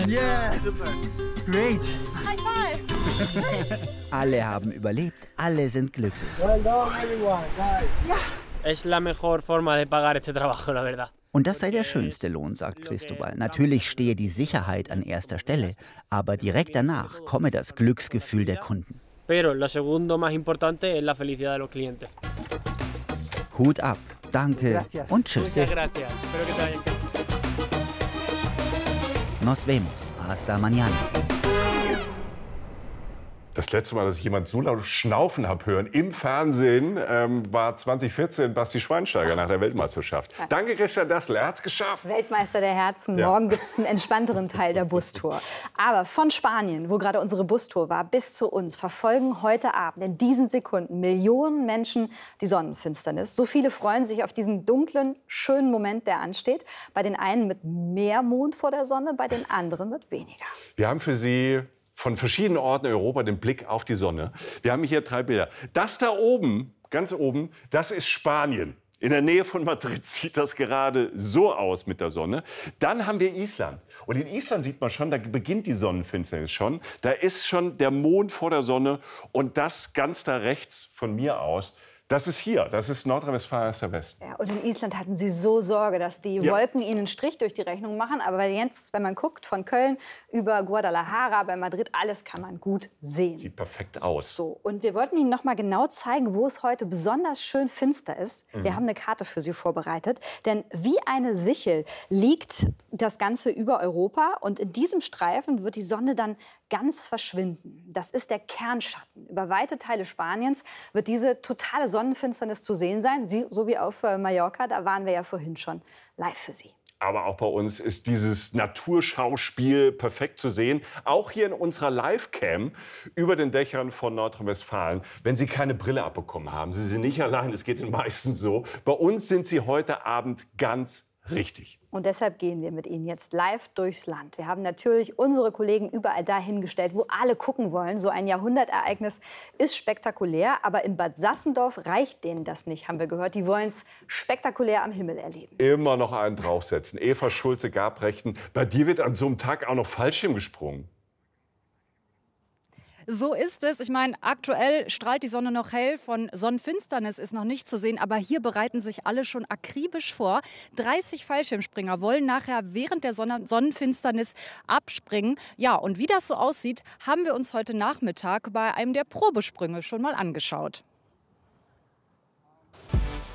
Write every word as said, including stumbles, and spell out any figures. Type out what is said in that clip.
Yeah! Super. Great! High five! Alle haben überlebt, alle sind glücklich. Well done, everyone. Nice. Es la mejor forma de pagar este trabajo, la verdad. Und das sei der schönste Lohn, sagt Cristobal. Natürlich stehe die Sicherheit an erster Stelle, aber direkt danach komme das Glücksgefühl der Kunden. Pero lo segundo más importante es la felicidad de los clientes. Hut ab, danke und tschüss. Muchas gracias. Espero que te vaya bien. Nos vemos. Hasta mañana. Das letzte Mal, dass ich jemand so laut schnaufen habe hören im Fernsehen, ähm, war zwanzig vierzehn Basti Schweinsteiger nach der Weltmeisterschaft. Ja. Danke, Christian Dassel, er hat es geschafft. Weltmeister der Herzen. Ja. Morgen gibt es einen entspannteren Teil der Bustour. Aber von Spanien, wo gerade unsere Bustour war, bis zu uns verfolgen heute Abend in diesen Sekunden Millionen Menschen die Sonnenfinsternis. So viele freuen sich auf diesen dunklen, schönen Moment, der ansteht. Bei den einen mit mehr Mond vor der Sonne, bei den anderen mit weniger. Wir haben für Sie von verschiedenen Orten in Europa den Blick auf die Sonne. Wir haben hier drei Bilder. Das da oben, ganz oben, das ist Spanien. In der Nähe von Madrid sieht das gerade so aus mit der Sonne. Dann haben wir Island. Und in Island sieht man schon, da beginnt die Sonnenfinsternis schon. Da ist schon der Mond vor der Sonne. Und das ganz da rechts von mir aus, das ist hier, das ist Nordrhein-Westfalen, das ist der Westen. Ja, und in Island hatten sie so Sorge, dass die Ja. Wolken ihnen einen Strich durch die Rechnung machen. Aber jetzt, wenn man guckt, von Köln über Guadalajara, bei Madrid, alles kann man gut sehen. Sieht perfekt aus. So, und wir wollten Ihnen noch mal genau zeigen, wo es heute besonders schön finster ist. Mhm. Wir haben eine Karte für Sie vorbereitet. Denn wie eine Sichel liegt das Ganze über Europa. Und in diesem Streifen wird die Sonne dann ganz verschwinden. Das ist der Kernschatten. Über weite Teile Spaniens wird diese totale Sonnenfinsternis zu sehen sein. Sie, so wie auf äh, Mallorca, da waren wir ja vorhin schon live für Sie. Aber auch bei uns ist dieses Naturschauspiel perfekt zu sehen. Auch hier in unserer Live-Cam über den Dächern von Nordrhein-Westfalen. Wenn Sie keine Brille abbekommen haben, Sie sind nicht allein, es geht den meisten so. Bei uns sind Sie heute Abend ganz richtig. Und deshalb gehen wir mit Ihnen jetzt live durchs Land. Wir haben natürlich unsere Kollegen überall dahingestellt, wo alle gucken wollen. So ein Jahrhundertereignis ist spektakulär. Aber in Bad Sassendorf reicht denen das nicht, haben wir gehört. Die wollen es spektakulär am Himmel erleben. Immer noch einen draufsetzen. Eva Schulze-Garbrechten, bei dir wird an so einem Tag auch noch Fallschirm gesprungen. So ist es. Ich meine, aktuell strahlt die Sonne noch hell. Von Sonnenfinsternis ist noch nicht zu sehen. Aber hier bereiten sich alle schon akribisch vor. dreißig Fallschirmspringer wollen nachher während der Sonne Sonnenfinsternis abspringen. Ja, und wie das so aussieht, haben wir uns heute Nachmittag bei einem der Probesprünge schon mal angeschaut.